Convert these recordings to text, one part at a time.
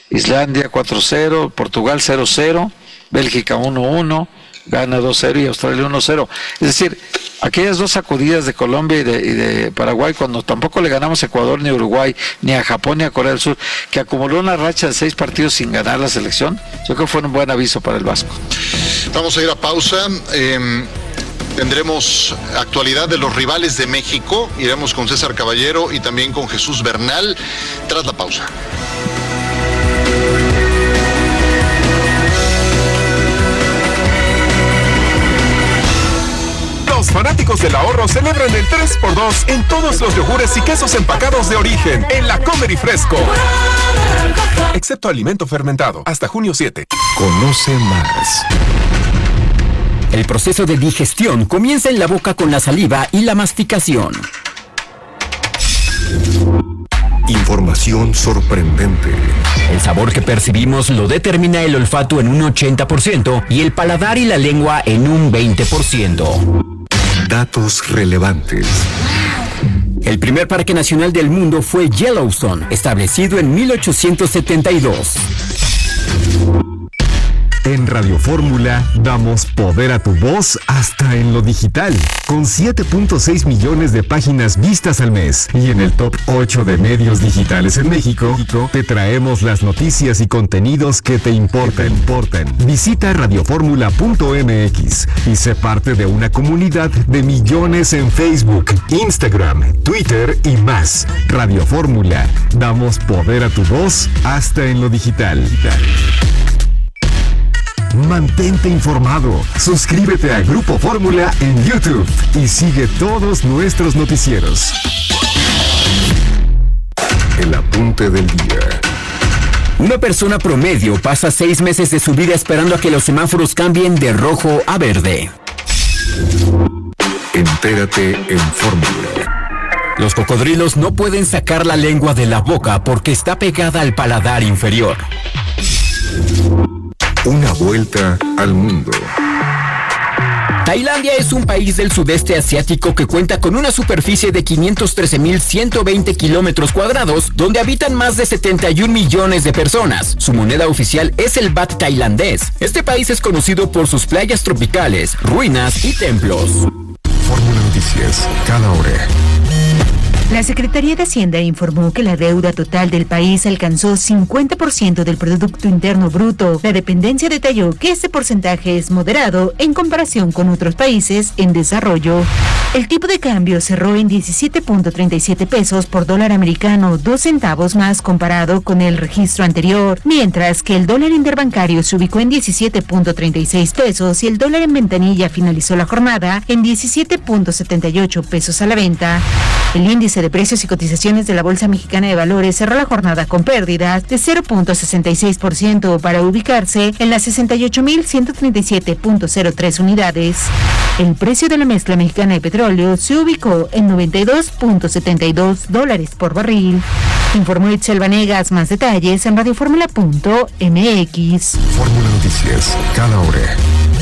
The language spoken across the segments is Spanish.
Islandia 4-0, Portugal 0-0, Bélgica 1-1, gana 2-0 y Australia 1-0. Es decir, aquellas dos sacudidas de Colombia y de Paraguay, cuando tampoco le ganamos a Ecuador, ni a Uruguay, ni a Japón, ni a Corea del Sur, que acumuló una racha de 6 partidos sin ganar la selección, yo creo que fue un buen aviso para el Vasco. Vamos a ir a pausa. Tendremos actualidad de los rivales de México. Iremos con César Caballero y también con Jesús Bernal tras la pausa. Los fanáticos del ahorro celebran el 3x2 en todos los yogures y quesos empacados de origen en la Comer y Fresco. Excepto alimento fermentado, hasta junio 7. Conoce más. El proceso de digestión comienza en la boca con la saliva y la masticación. Información sorprendente. El sabor que percibimos lo determina el olfato en un 80% y el paladar y la lengua en un 20%. Datos relevantes. El primer parque nacional del mundo fue Yellowstone, establecido en 1872. En Radio Fórmula damos poder a tu voz hasta en lo digital, con 7.6 millones de páginas vistas al mes. Y en el top 8 de medios digitales en México, te traemos las noticias y contenidos que te importan. Visita radioformula.mx y sé parte de una comunidad de millones en Facebook, Instagram, Twitter y más. Radio Fórmula, damos poder a tu voz hasta en lo digital. Mantente informado. Suscríbete a Grupo Fórmula en YouTube y sigue todos nuestros noticieros. El apunte del día. Una persona promedio pasa 6 meses de su vida esperando a que los semáforos cambien de rojo a verde. Entérate en Fórmula. Los cocodrilos no pueden sacar la lengua de la boca porque está pegada al paladar inferior. Una vuelta al mundo. Tailandia es un país del sudeste asiático que cuenta con una superficie de 513.120 kilómetros cuadrados, donde habitan más de 71 millones de personas. Su moneda oficial es el baht tailandés. Este país es conocido por sus playas tropicales, ruinas y templos. Fórmula Noticias, cada hora. La Secretaría de Hacienda informó que la deuda total del país alcanzó 50% del Producto Interno Bruto. La dependencia detalló que este porcentaje es moderado en comparación con otros países en desarrollo. El tipo de cambio cerró en 17.37 pesos por dólar americano, 2 centavos más comparado con el registro anterior, mientras que el dólar interbancario se ubicó en 17.36 pesos y el dólar en ventanilla finalizó la jornada en 17.78 pesos a la venta. El índice de precios y cotizaciones de la Bolsa Mexicana de Valores cerró la jornada con pérdidas de 0.66% para ubicarse en las 68.137.03 unidades. El precio de la mezcla mexicana de petróleo se ubicó en $92.72 por barril. Informó Itzel Vanegas. Más detalles en radioformula.mx. Fórmula Noticias, cada hora.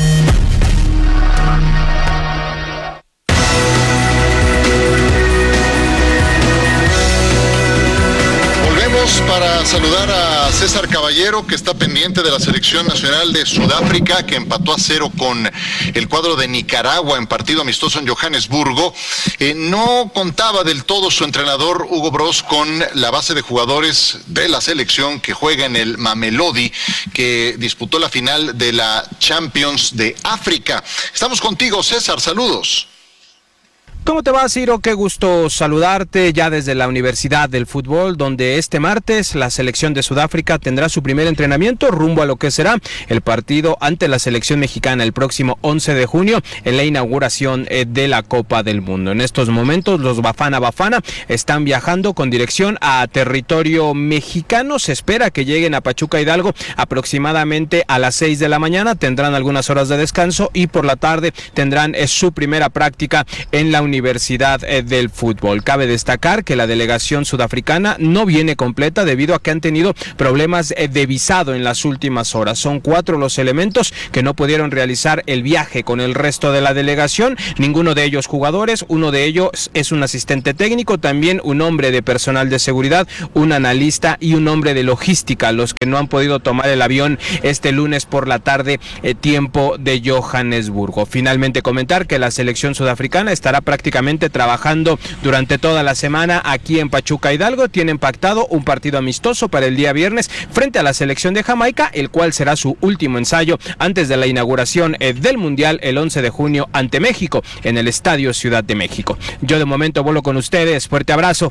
Para saludar a César Caballero, que está pendiente de la selección nacional de Sudáfrica, que empató a 0 con el cuadro de Nicaragua en partido amistoso en Johannesburgo. No contaba del todo su entrenador Hugo Broos con la base de jugadores de la selección que juega en el Mamelodi, que disputó la final de la Champions de África. Estamos contigo, César, saludos. ¿Cómo te va, Ciro? Qué gusto saludarte ya desde la Universidad del Fútbol, donde este martes la selección de Sudáfrica tendrá su primer entrenamiento rumbo a lo que será el partido ante la selección mexicana el próximo 11 de junio en la inauguración de la Copa del Mundo. En estos momentos los Bafana Bafana están viajando con dirección a territorio mexicano. Se espera que lleguen a Pachuca Hidalgo aproximadamente a las 6 de la mañana. Tendrán algunas horas de descanso y por la tarde tendrán su primera práctica en la Universidad Universidad del Fútbol. Cabe destacar que la delegación sudafricana no viene completa debido a que han tenido problemas de visado en las últimas horas. Son 4 los elementos que no pudieron realizar el viaje con el resto de la delegación, ninguno de ellos jugadores, uno de ellos es un asistente técnico, también un hombre de personal de seguridad, un analista y un hombre de logística, los que no han podido tomar el avión este lunes por la tarde, tiempo de Johannesburgo. Finalmente comentar que la selección sudafricana estará prácticamente trabajando durante toda la semana aquí en Pachuca Hidalgo. Tienen pactado un partido amistoso para el día viernes frente a la selección de Jamaica, el cual será su último ensayo antes de la inauguración del Mundial el 11 de junio ante México en el Estadio Ciudad de México. Yo de momento vuelo con ustedes. Fuerte abrazo.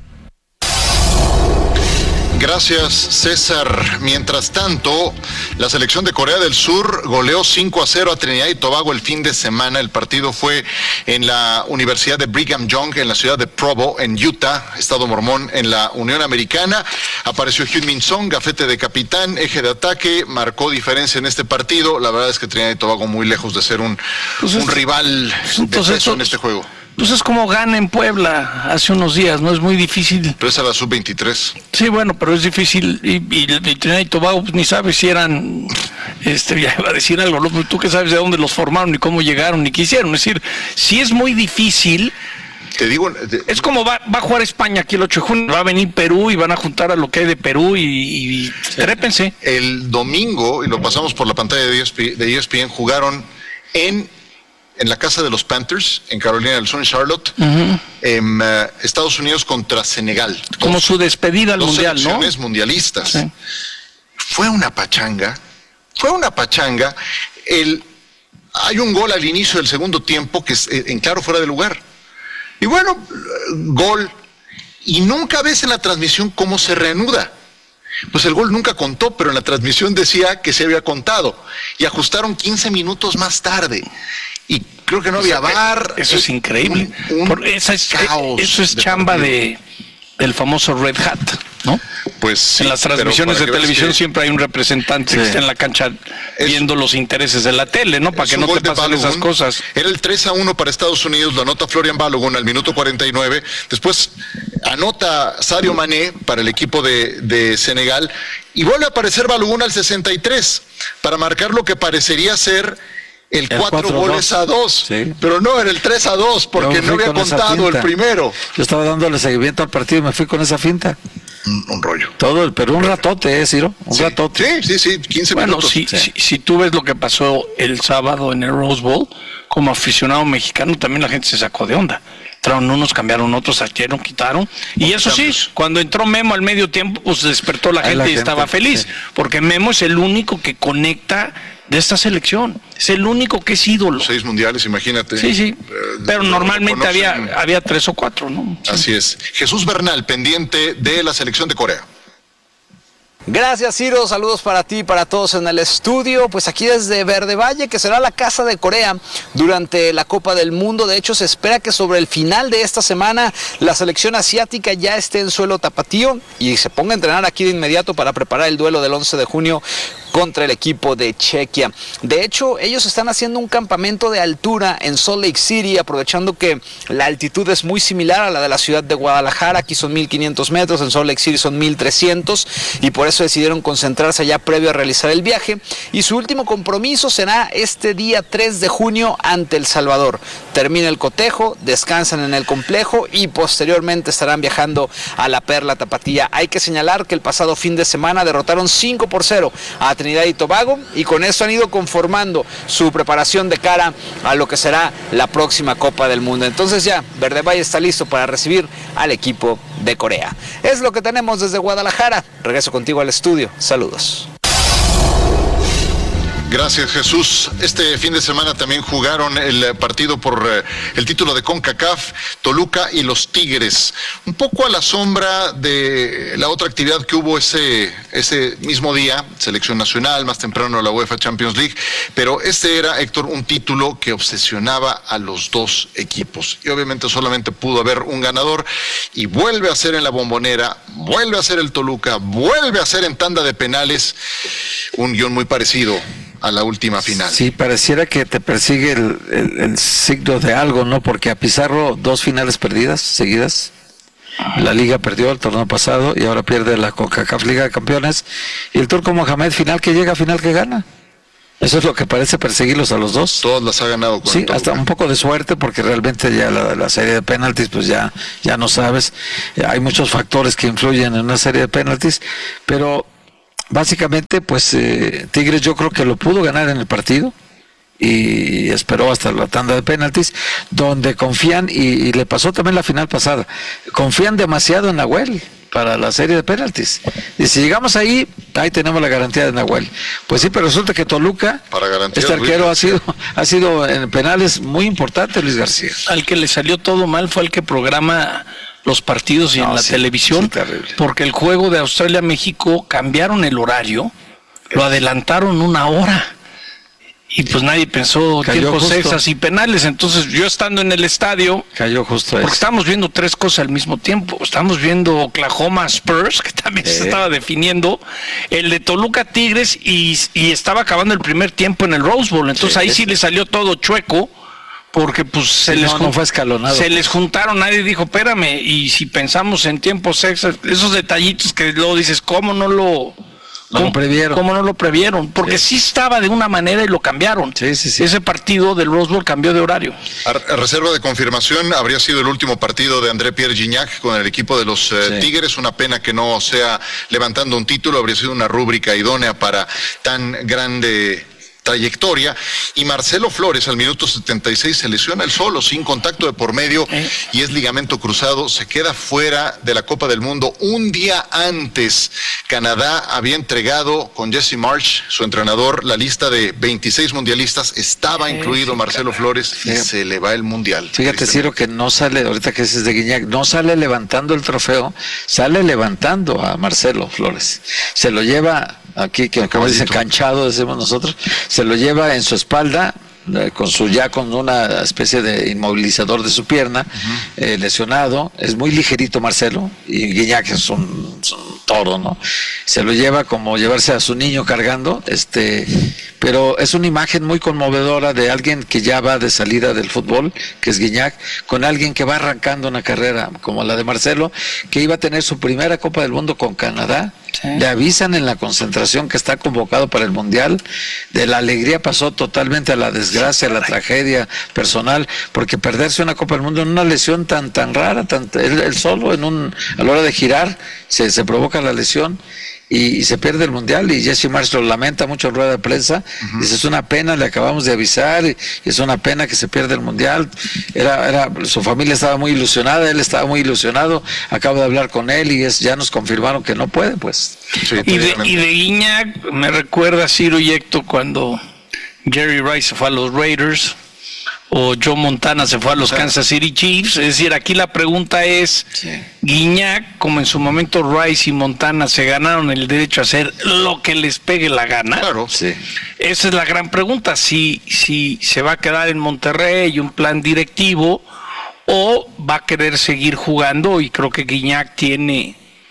Gracias, César. Mientras tanto, la selección de Corea del Sur goleó 5-0 a Trinidad y Tobago el fin de semana. El partido fue en la Universidad de Brigham Young, en la ciudad de Provo, en Utah, Estado Mormón, en la Unión Americana. Apareció Heung-min Son, gafete de capitán, eje de ataque, marcó diferencia en este partido. La verdad es que Trinidad y Tobago muy lejos de ser un rival de peso en este juego. Pues es como gana en Puebla hace unos días, ¿no? Es muy difícil. Pero es a la sub-23. Sí, bueno, pero es difícil. Y Trinidad y Tobago, pues ni sabes si eran, ya iba a decir algo, ¿no? Tú que sabes de dónde los formaron, ni cómo llegaron, ni qué hicieron. Es decir, si es muy difícil. Te digo, es como va a jugar España aquí el 8 de junio, va a venir Perú y van a juntar a lo que hay de Perú y trépense. El domingo, y lo pasamos por la pantalla de ESPN, jugaron en la casa de los Panthers, en Carolina del Sur, en Charlotte, en Estados Unidos contra Senegal. Como su despedida al Mundial, ¿no? Dos selecciones mundialistas. Sí. Fue una pachanga. Hay un gol al inicio del segundo tiempo que es en claro fuera de lugar. Y bueno, gol. Y nunca ves en la transmisión cómo se reanuda. Pues el gol nunca contó, pero en la transmisión decía que se había contado. Y ajustaron 15 minutos más tarde. Y creo que no había VAR. Eso es increíble. Eso es chamba del famoso Red Hat, ¿no? Pues sí, en las transmisiones de televisión siempre hay un representante que está en la cancha viendo los intereses de la tele, ¿no? Para que no te pasen esas cosas. Era el 3-1 para Estados Unidos, lo anota Florian Balogun al minuto 49. Después anota Sadio Mané para el equipo de Senegal y vuelve a aparecer Balogun al 63 para marcar lo que parecería ser el 4-2, sí. Pero no, era el 3-2 porque no había contado el primero. Yo estaba dándole seguimiento al partido y me fui con esa finta. Un rollo. Pero un ratote, Ciro, ratote. Sí, 15 minutos. Si tú ves lo que pasó el sábado en el Rose Bowl, como aficionado mexicano también la gente se sacó de onda. Entraron unos, cambiaron otros, saquearon, quitaron. Y eso sí, cuando entró Memo al medio tiempo, pues despertó la gente y estaba feliz. Porque Memo es el único que conecta de esta selección. Es el único que es ídolo. 6 mundiales, imagínate. Sí. Pero normalmente había 3 o 4, ¿no? Sí. Así es. Jesús Bernal, pendiente de la selección de Corea. Gracias, Ciro, saludos para ti y para todos en el estudio, pues aquí desde Verde Valle, que será la casa de Corea durante la Copa del Mundo. De hecho, se espera que sobre el final de esta semana la selección asiática ya esté en suelo tapatío y se ponga a entrenar aquí de inmediato para preparar el duelo del 11 de junio contra el equipo de Chequia. De hecho, ellos están haciendo un campamento de altura en Salt Lake City, aprovechando que la altitud es muy similar a la de la ciudad de Guadalajara. Aquí son 1,500 metros, en Salt Lake City son 1,300 y por eso decidieron concentrarse allá previo a realizar el viaje. Y su último compromiso será este día 3 de junio ante El Salvador. Termina el cotejo, descansan en el complejo y posteriormente estarán viajando a la Perla Tapatía. Hay que señalar que el pasado fin de semana derrotaron 5-0 a Trinidad y Tobago y con eso han ido conformando su preparación de cara a lo que será la próxima Copa del Mundo. Entonces ya Verde Valle está listo para recibir al equipo de Corea. Es lo que tenemos desde Guadalajara. Regreso contigo al estudio. Saludos. Gracias, Jesús. Este fin de semana también jugaron el partido por el título de CONCACAF, Toluca y los Tigres. Un poco a la sombra de la otra actividad que hubo ese mismo día, selección nacional, más temprano la UEFA Champions League, pero este era, Héctor, un título que obsesionaba a los dos equipos. Y obviamente solamente pudo haber un ganador y vuelve a ser en la Bombonera, vuelve a ser el Toluca, vuelve a ser en tanda de penales, un guión muy parecido a la última final. Sí, pareciera que te persigue el signo de algo, ¿no? Porque a Pizarro 2 finales perdidas seguidas. La Liga perdió el torneo pasado y ahora pierde la CONCACAF Liga de Campeones. Y el Turco Mohamed, final que llega, final que gana. Eso es lo que parece perseguirlos a los dos. Todas las ha ganado con sí, hasta un poco de suerte, porque realmente ya la serie de penaltis, pues ya no sabes. Hay muchos factores que influyen en una serie de penaltis, pero básicamente, pues Tigres yo creo que lo pudo ganar en el partido y esperó hasta la tanda de penaltis, donde confían, y le pasó también la final pasada, confían demasiado en Nahuel para la serie de penaltis. Y si llegamos ahí tenemos la garantía de Nahuel. Pues sí, pero resulta que Toluca, este arquero ha sido en penales muy importante, Luis García. Al que le salió todo mal fue el que programa los partidos y en la televisión, porque el juego de Australia-México cambiaron el horario, lo adelantaron 1 hora. Y pues nadie pensó tiempos extras y penales. Entonces yo estando en el estadio, cayó justo porque estábamos viendo 3 cosas al mismo tiempo. Estábamos viendo Oklahoma Spurs, que también se estaba definiendo, el de Toluca Tigres, y estaba acabando el primer tiempo en el Rose Bowl. Entonces ahí sí le salió todo chueco, porque pues no fue escalonado. Se les juntaron, nadie dijo, espérame, y si pensamos en tiempos extras, esos detallitos que luego dices, ¿cómo no lo previeron? ¿Cómo no lo previeron? Porque sí estaba de una manera y lo cambiaron. Sí. Ese partido del Rose Bowl cambió de horario. A reserva de confirmación, habría sido el último partido de André Pierre Gignac con el equipo de los Tigres. Una pena que no sea levantando un título, habría sido una rúbrica idónea para tan grande trayectoria. Y Marcelo Flores al minuto 76 se lesiona el solo, sin contacto de por medio, y es ligamento cruzado, se queda fuera de la Copa del Mundo. Un día antes, Canadá había entregado con Jesse Marsh, su entrenador, la lista de 26 mundialistas, estaba incluido Marcelo Flores, y se le va el mundial. Fíjate, Ciro, que no sale, ahorita que dices de Gignac, no sale levantando el trofeo, sale levantando a Marcelo Flores. Se lo lleva aquí, que como dicen, canchado, decimos nosotros, se lo lleva en su espalda, con una especie de inmovilizador de su pierna, lesionado. Es muy ligerito Marcelo, y Gignac es un toro, ¿no? Se lo lleva como llevarse a su niño cargando, pero es una imagen muy conmovedora de alguien que ya va de salida del fútbol, que es Gignac, con alguien que va arrancando una carrera como la de Marcelo, que iba a tener su primera Copa del Mundo con Canadá. Le avisan en la concentración que está convocado para el Mundial. De la alegría pasó totalmente a la desgracia, a la tragedia personal, porque perderse una Copa del Mundo en una lesión tan rara, él solo a la hora de girar se provoca la lesión y se pierde el Mundial, y Jesse Marsh lo lamenta mucho en rueda de prensa. Dice, es una pena, le acabamos de avisar, y es una pena que se pierda el Mundial. Su familia estaba muy ilusionada, él estaba muy ilusionado, acabo de hablar con él y ya nos confirmaron que no puede, pues. Sí, y de Gignac me recuerda a Ciro y Héctor cuando Jerry Rice se fue a los Raiders, o Joe Montana se fue a los Kansas City Chiefs. Es decir, aquí la pregunta es, Gignac, como en su momento Rice y Montana se ganaron el derecho a hacer lo que les pegue la gana. Claro, esa es la gran pregunta, si se va a quedar en Monterrey un plan directivo, o va a querer seguir jugando. Y creo que Gignac tiene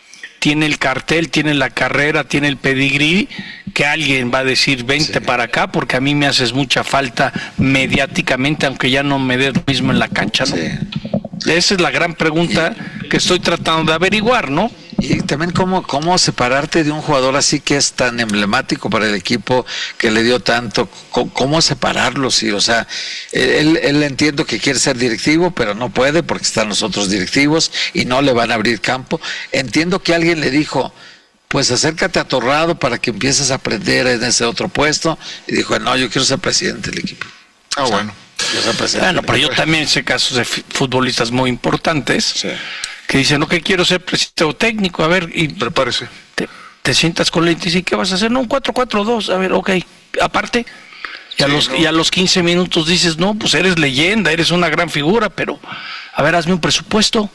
el cartel, tiene la carrera, tiene el pedigrí, que alguien va a decir, vente para acá, porque a mí me haces mucha falta mediáticamente, aunque ya no me dé lo mismo en la cancha, ¿no? Esa es la gran pregunta que estoy tratando de averiguar, ¿no? Y también cómo separarte de un jugador así que es tan emblemático para el equipo, que le dio tanto, cómo separarlo, sí. O sea, él entiendo que quiere ser directivo, pero no puede porque están los otros directivos y no le van a abrir campo. Entiendo que alguien le dijo, pues acércate a Torrado para que empieces a aprender en ese otro puesto, y dijo, no, yo quiero ser presidente del equipo. Bueno, pero yo también sé casos de futbolistas muy importantes que dicen, no, que quiero ser presidente o técnico, a ver, y prepárese. Te sientas con él y dices, ¿qué vas a hacer? No, un 4-4-2, a ver, ok, aparte, y a los 15 minutos dices, no, pues eres leyenda, eres una gran figura, pero, a ver, hazme un presupuesto.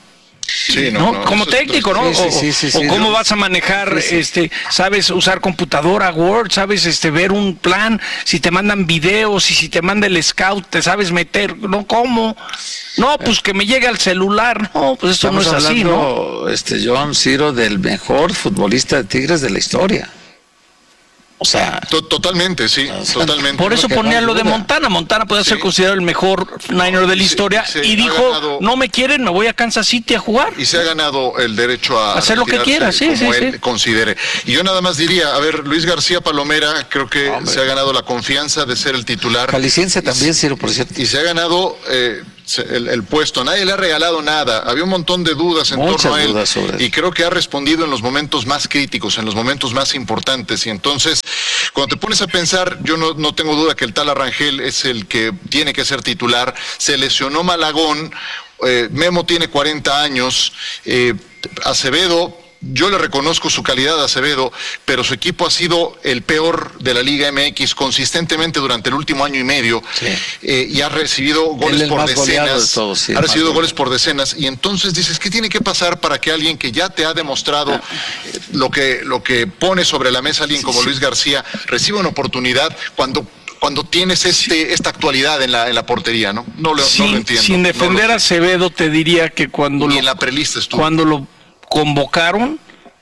Como técnico, ¿no? O cómo vas a manejar, sabes usar computadora, Word, sabes ver un plan, si te mandan videos, y si te manda el scout, te sabes meter, ¿no? ¿Cómo? No, pues que me llegue al celular, no, pues esto no es así, ¿no? John, Ciro, del mejor futbolista de Tigres de la historia. O sea, totalmente, sí, totalmente. Por eso ponía lo de Montana. Montana puede ser considerado el mejor Niner de la historia y dijo, no me quieren, me voy a Kansas City a jugar. Y se ha ganado el derecho a hacer lo que quiera, como él considere. Y yo nada más diría, a ver, Luis García Palomera creo que se ha ganado la confianza de ser el titular. Jalisciense también, Ciro, por cierto. Y se ha ganado el puesto, nadie le ha regalado nada, había un montón de dudas en torno a él y creo que ha respondido en los momentos más críticos, en los momentos más importantes, y entonces cuando te pones a pensar, yo no tengo duda que el tal Arrangel es el que tiene que ser titular. Se lesionó Malagón, Memo tiene 40 años, Acevedo, yo le reconozco su calidad a Acevedo, pero su equipo ha sido el peor de la Liga MX consistentemente durante el último año y medio, y ha recibido goles por decenas, ha recibido goles por decenas, y entonces dices, ¿qué tiene que pasar para que alguien que ya te ha demostrado lo que pone sobre la mesa alguien como Luis García reciba una oportunidad cuando tienes esta actualidad en la portería, ¿no? No lo entiendo. Sin defender a Acevedo, te diría que cuando en la prelista estuvo. Cuando lo convocaron,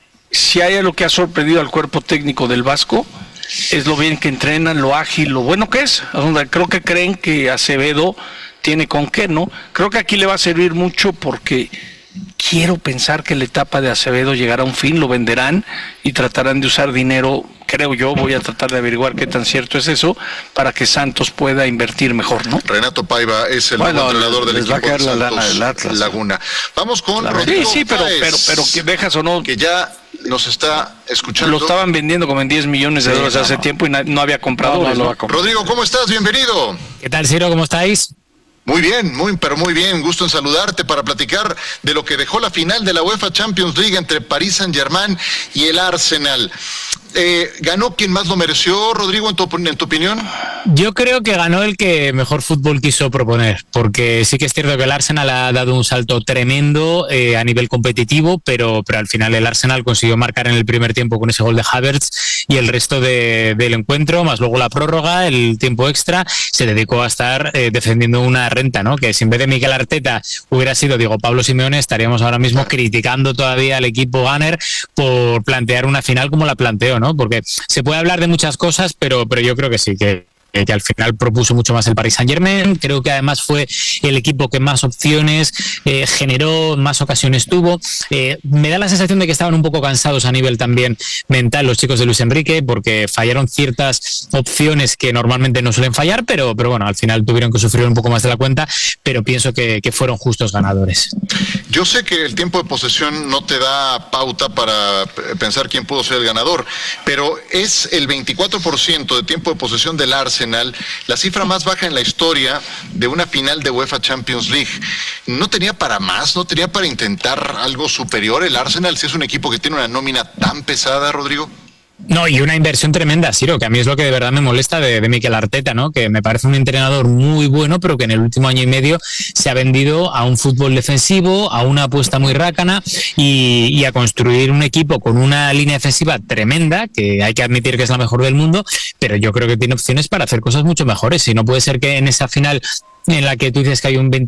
si hay algo que ha sorprendido al cuerpo técnico del Vasco, es lo bien que entrenan, lo ágil, lo bueno que es. Creo que creen que Acevedo tiene con qué, ¿no? Creo que aquí le va a servir mucho porque quiero pensar que la etapa de Acevedo llegará a un fin, lo venderán y tratarán de usar dinero, creo yo, voy a tratar de averiguar qué tan cierto es eso, para que Santos pueda invertir mejor, ¿no? Renato Paiva es el nuevo entrenador del equipo de Santos Laguna. Vamos con Rodrigo Páez, pero que dejas o no, que ya nos está escuchando. Lo estaban vendiendo como en $10 millones hace tiempo y no había comprado. Rodrigo, ¿cómo estás? Bienvenido. ¿Qué tal, Ciro? ¿Cómo estáis? Muy bien, pero muy bien, gusto en saludarte para platicar de lo que dejó la final de la UEFA Champions League entre Paris Saint-Germain y el Arsenal. ¿Ganó quien más lo mereció, Rodrigo, en tu opinión? Yo creo que ganó el que mejor fútbol quiso proponer, porque sí que es cierto que el Arsenal ha dado un salto tremendo a nivel competitivo, pero al final el Arsenal consiguió marcar en el primer tiempo con ese gol de Havertz, y el resto del encuentro, más luego la prórroga, el tiempo extra, se dedicó a estar defendiendo una renta, ¿no? Que si en vez de Mikel Arteta hubiera sido Diego Pablo Simeone, estaríamos ahora mismo criticando todavía al equipo Gunner por plantear una final como la planteó, ¿no? Porque se puede hablar de muchas cosas, pero yo creo que sí, que al final propuso mucho más el Paris Saint-Germain. Creo que además fue el equipo que más opciones generó, más ocasiones tuvo. Me da la sensación de que estaban un poco cansados a nivel también mental los chicos de Luis Enrique, porque fallaron ciertas opciones que normalmente no suelen fallar, pero bueno, al final tuvieron que sufrir un poco más de la cuenta, pero pienso que fueron justos ganadores. Yo sé que el tiempo de posesión no te da pauta para pensar quién pudo ser el ganador, pero es el 24% de tiempo de posesión del Arsenal, la cifra más baja en la historia de una final de UEFA Champions League. ¿No tenía para más? ¿No tenía para intentar algo superior el Arsenal, si es un equipo que tiene una nómina tan pesada, Rodrigo? No, y una inversión tremenda, Ciro, que a mí es lo que de verdad me molesta de Mikel Arteta, ¿no? Que me parece un entrenador muy bueno, pero que en el último año y medio se ha vendido a un fútbol defensivo, a una apuesta muy rácana y a construir un equipo con una línea defensiva tremenda, que hay que admitir que es la mejor del mundo, pero yo creo que tiene opciones para hacer cosas mucho mejores. Y no puede ser que en esa final en la que tú dices que hay un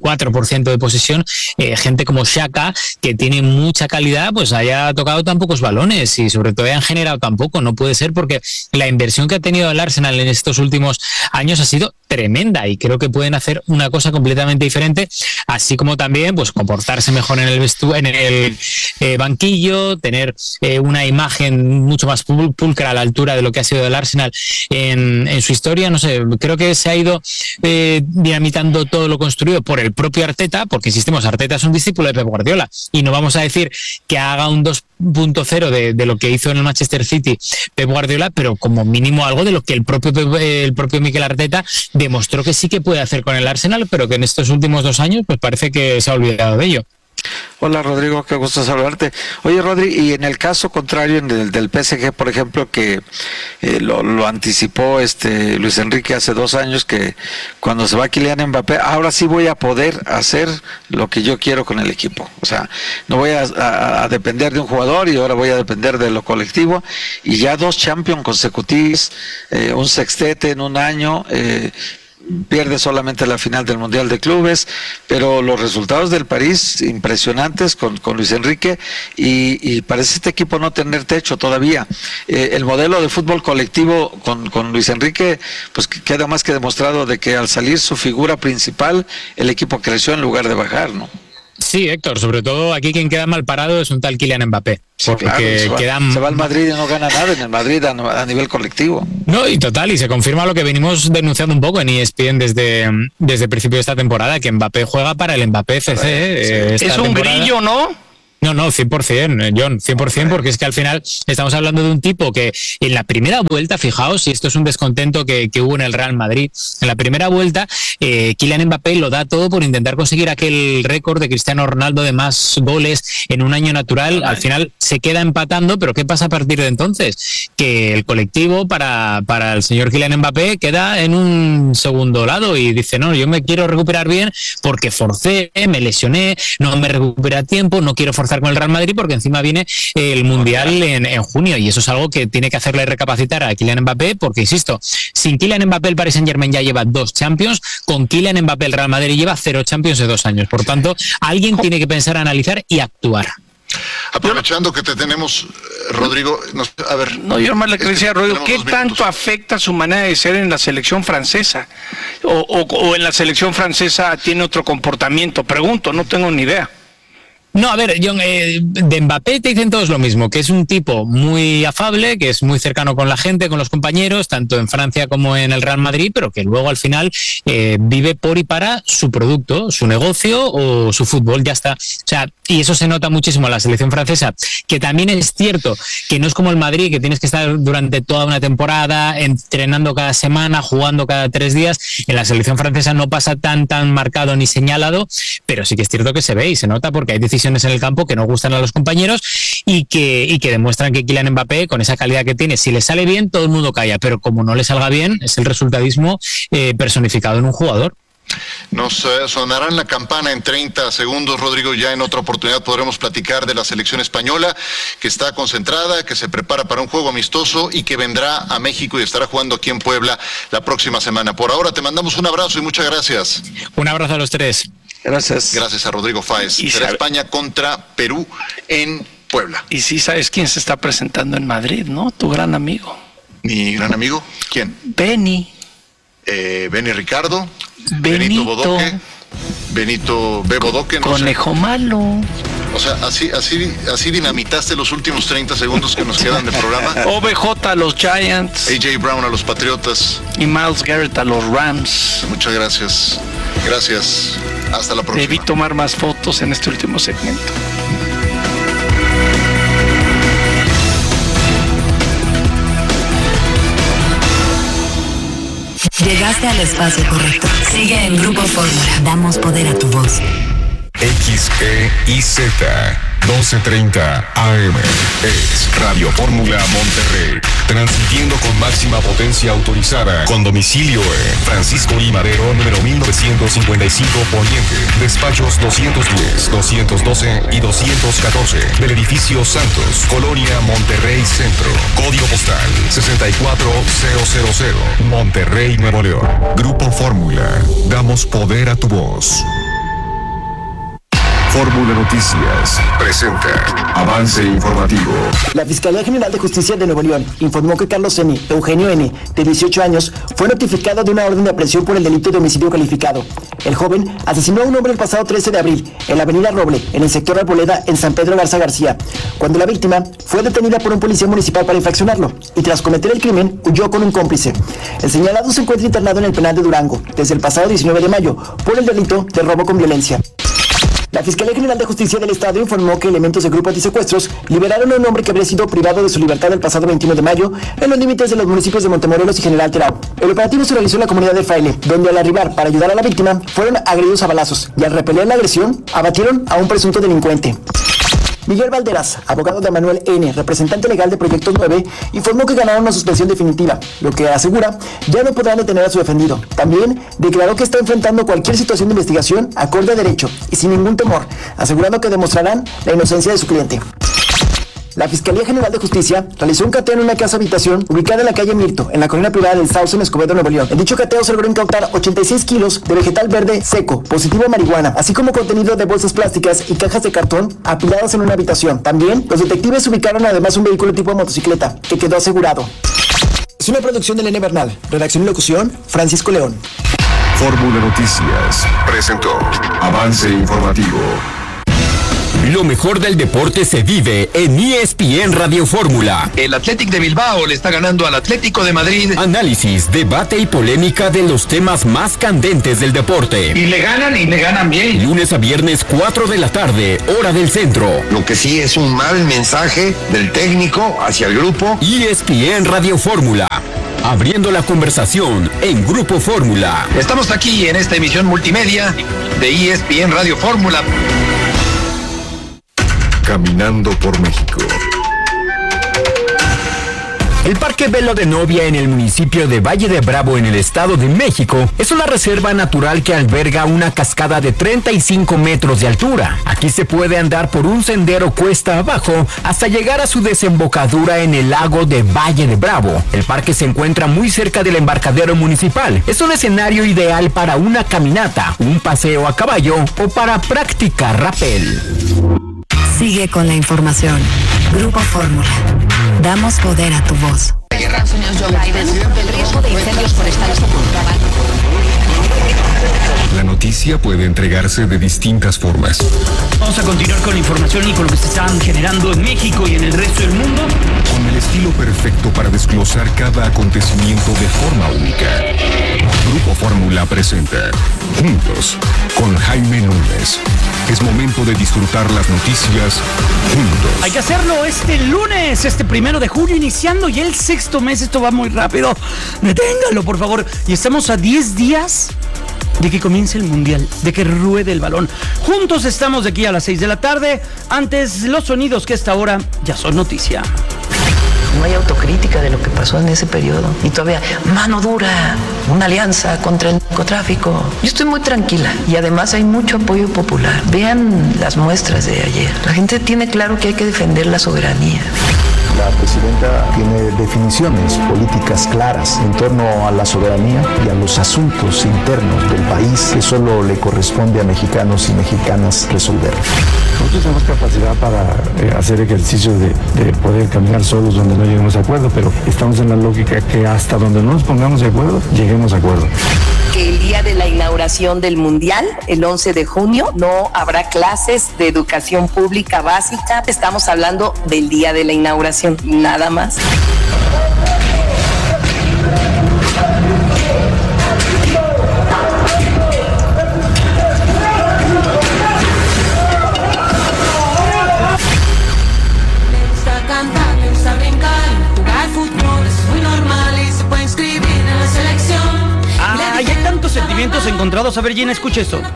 24% de posesión, gente como Xhaka, que tiene mucha calidad, pues haya tocado tan pocos balones y sobre todo hayan generado tan poco. No puede ser, porque la inversión que ha tenido el Arsenal en estos últimos años ha sido tremenda y creo que pueden hacer una cosa completamente diferente, así como también pues comportarse mejor en el banquillo, tener una imagen mucho más pulcra a la altura de lo que ha sido el Arsenal en su historia. No sé, creo que se ha ido dinamitando todo lo construido por el propio Arteta, porque insistimos, Arteta es un discípulo de Pep Guardiola y no vamos a decir que haga un 2.0 de lo que hizo en el Manchester City Pep Guardiola, pero como mínimo algo de lo que el propio Mikel Arteta demostró que sí que puede hacer con el Arsenal, pero que en estos últimos 2 años pues parece que se ha olvidado de ello. Hola Rodrigo, qué gusto saludarte. Oye Rodri, y en el caso contrario del PSG, por ejemplo, que lo anticipó Luis Enrique hace 2 años, que cuando se va Kylian Mbappé, ahora sí voy a poder hacer lo que yo quiero con el equipo. O sea, no voy a depender de un jugador y ahora voy a depender de lo colectivo. Y ya 2 Champions consecutivos, un sextete en un año, pierde solamente la final del Mundial de Clubes, pero los resultados del París impresionantes con Luis Enrique, y parece este equipo no tener techo todavía. El modelo de fútbol colectivo con Luis Enrique, pues queda más que demostrado de que al salir su figura principal, el equipo creció en lugar de bajar, ¿no? Sí, Héctor, sobre todo aquí quien queda mal parado es un tal Kylian Mbappé. Sí, claro, se va al Madrid y no gana nada en el Madrid a nivel colectivo. No, y total, y se confirma lo que venimos denunciando un poco en ESPN desde el principio de esta temporada, que Mbappé juega para el Mbappé FC. Es un grillo, ¿no? No, 100%, John, 100%, porque es que al final estamos hablando de un tipo que en la primera vuelta, fijaos, y esto es un descontento que hubo en el Real Madrid, en la primera vuelta Kylian Mbappé lo da todo por intentar conseguir aquel récord de Cristiano Ronaldo de más goles en un año natural. Al final se queda empatando, pero ¿qué pasa a partir de entonces? Que el colectivo para el señor Kylian Mbappé queda en un segundo lado y dice, no, yo me quiero recuperar bien porque forcé, me lesioné, no me recuperé a tiempo, no quiero forzar con el Real Madrid porque encima viene el Mundial en junio, y eso es algo que tiene que hacerle recapacitar a Kylian Mbappé, porque insisto, sin Kylian Mbappé el Paris Saint-Germain ya lleva 2 Champions, con Kylian Mbappé el Real Madrid lleva 0 Champions de 2 años, por tanto alguien tiene que pensar, analizar y actuar. Aprovechando que te tenemos, Rodrigo, a ver. No, yo más le decía a Rodrigo, ¿qué tanto afecta su manera de ser en la selección francesa? O en la selección francesa tiene otro comportamiento? Pregunto, no tengo ni idea. No, a ver, John, de Mbappé te dicen todos lo mismo, que es un tipo muy afable, que es muy cercano con la gente, con los compañeros, tanto en Francia como en el Real Madrid, pero que luego al final vive por y para su producto, su negocio o su fútbol, ya está. O sea, y eso se nota muchísimo en la selección francesa, que también es cierto que no es como el Madrid, que tienes que estar durante toda una temporada entrenando cada semana, jugando cada 3 días. En la selección francesa no pasa tan marcado ni señalado, pero sí que es cierto que se ve y se nota porque hay decisiones en el campo que no gustan a los compañeros y que demuestran que Kylian Mbappé, con esa calidad que tiene, si le sale bien todo el mundo calla, pero como no le salga bien es el resultadismo personificado en un jugador. Nos sonarán la campana en 30 segundos, Rodrigo. Ya en otra oportunidad podremos platicar de la selección española, que está concentrada, que se prepara para un juego amistoso y que vendrá a México y estará jugando aquí en Puebla la próxima semana. Por ahora te mandamos un abrazo y muchas gracias. Un abrazo a los 3. Gracias. Gracias a Rodrigo Fáez. Será España contra Perú en Puebla. Y sí sabes quién se está presentando en Madrid, ¿no? Tu gran amigo. ¿Mi gran amigo? ¿Quién? Benny. Benny Ricardo. Benito Bodoque. Benito B. Bodoque. No Conejo sé. Malo. O sea, así dinamitaste los últimos 30 segundos que nos quedan de programa. OBJ a los Giants. AJ Brown a los Patriotas. Y Myles Garrett a los Rams. Muchas gracias. Gracias. Hasta la próxima. Debí tomar más fotos en este último segmento. Llegaste al espacio correcto. Sigue en Grupo Fórmula. Damos poder a tu voz. XEIZ 1230 AM es Radio Fórmula Monterrey, transmitiendo con máxima potencia autorizada, con domicilio en Francisco I. Madero, número 1955 Poniente, despachos 210, 212 y 214 del edificio Santos, Colonia Monterrey Centro, código postal 64000, Monterrey, Nuevo León. Grupo Fórmula, damos poder a tu voz. Fórmula Noticias presenta avance informativo. La Fiscalía General de Justicia de Nuevo León informó que Carlos N., Eugenio N., de 18 años, fue notificado de una orden de aprehensión por el delito de homicidio calificado. El joven asesinó a un hombre el pasado 13 de abril en la avenida Roble, en el sector Arboleda, en San Pedro Garza García, cuando la víctima fue detenida por un policía municipal para infraccionarlo y tras cometer el crimen huyó con un cómplice. El señalado se encuentra internado en el penal de Durango desde el pasado 19 de mayo por el delito de robo con violencia. La Fiscalía General de Justicia del Estado informó que elementos de Grupo Antisecuestros liberaron a un hombre que habría sido privado de su libertad el pasado 21 de mayo en los límites de los municipios de Montemorelos y General Terao. El operativo se realizó en la comunidad de Fraile, donde al arribar para ayudar a la víctima fueron agredidos a balazos y al repeler la agresión abatieron a un presunto delincuente. Miguel Valderas, abogado de Manuel N., representante legal de Proyecto 9, informó que ganaron una suspensión definitiva, lo que asegura ya no podrán detener a su defendido. También declaró que está enfrentando cualquier situación de investigación acorde a derecho y sin ningún temor, asegurando que demostrarán la inocencia de su cliente. La Fiscalía General de Justicia realizó un cateo en una casa habitación ubicada en la calle Mirto, en la colonia privada del Sauce, en Escobedo, Nuevo León. En dicho cateo se logró incautar 86 kilos de vegetal verde seco, positivo a marihuana, así como contenido de bolsas plásticas y cajas de cartón apiladas en una habitación. También, los detectives ubicaron además un vehículo tipo motocicleta, que quedó asegurado. Es una producción de Elena Bernal. Redacción y locución, Francisco León. Fórmula Noticias presentó Avance Informativo. Lo mejor del deporte se vive en ESPN Radio Fórmula. El Athletic de Bilbao le está ganando al Atlético de Madrid. Análisis, debate y polémica de los temas más candentes del deporte. Y le ganan bien. Lunes a viernes 4 de la tarde, hora del centro. Lo que sí es un mal mensaje del técnico hacia el grupo. ESPN Radio Fórmula. Abriendo la conversación en Grupo Fórmula. Estamos aquí en esta emisión multimedia de ESPN Radio Fórmula. Caminando por México. El Parque Velo de Novia en el municipio de Valle de Bravo en el Estado de México es una reserva natural que alberga una cascada de 35 metros de altura. Aquí se puede andar por un sendero cuesta abajo hasta llegar a su desembocadura en el lago de Valle de Bravo. El parque se encuentra muy cerca del embarcadero municipal. Es un escenario ideal para una caminata, un paseo a caballo o para practicar rappel. Sigue con la información. Grupo Fórmula. Damos poder a tu voz. El riesgo de incendios forestales La noticia puede entregarse de distintas formas. Vamos a continuar con la información y con lo que se están generando en México y en el resto del mundo. Con el estilo perfecto para desglosar cada acontecimiento de forma única. Grupo Fórmula presenta Juntos con Jaime Núñez. Es momento de disfrutar las noticias juntos. Hay que hacerlo este lunes, 1 de julio, iniciando ya el 6º mes. Esto va muy rápido. Deténgalo, por favor. Y estamos a 10 días de que comience el Mundial, de que ruede el balón. Juntos estamos de aquí a las 6 de la tarde. Antes, los sonidos que a esta hora ya son noticia. No hay autocrítica de lo que pasó en ese periodo. Y todavía, mano dura, una alianza contra el narcotráfico. Yo estoy muy tranquila y además hay mucho apoyo popular. Vean las muestras de ayer. La gente tiene claro que hay que defender la soberanía. La presidenta tiene definiciones políticas claras en torno a la soberanía y a los asuntos internos del país que solo le corresponde a mexicanos y mexicanas resolver. Nosotros tenemos capacidad para hacer ejercicio de poder caminar solos donde no lleguemos a acuerdo, pero estamos en la lógica que hasta donde no nos pongamos de acuerdo, lleguemos a acuerdo. Que el día de la inauguración del Mundial, el 11 de junio, no habrá clases de educación pública básica. Estamos hablando del día de la inauguración, nada más. Hay tantos sentimientos encontrados. A ver, Gina, escucha esto.